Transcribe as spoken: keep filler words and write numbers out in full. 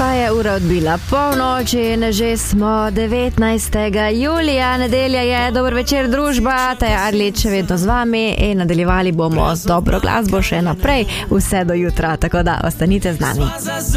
Pa je ura odbila polnoč in že smo devetnajstega julija, nedelja je, dober večer družba, Taja Arlič še vedno z vami in nadaljevali bomo z dobro glasbo še naprej, vse do jutra, tako da ostanite z nami.